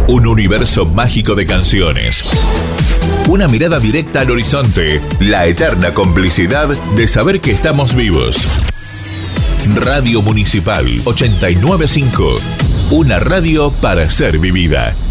Un universo mágico de canciones. Una mirada directa al horizonte. La eterna complicidad de saber que estamos vivos. Radio Municipal 895. Una radio para ser vivida.